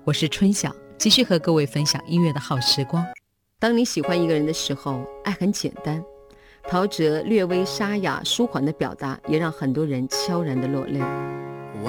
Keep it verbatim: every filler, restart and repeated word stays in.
我是春晓，继续和各位分享音乐的好时光。 当你喜欢一个人的时候，爱很简单。陶喆略微沙哑舒缓的表达，也让很多人悄然的落泪。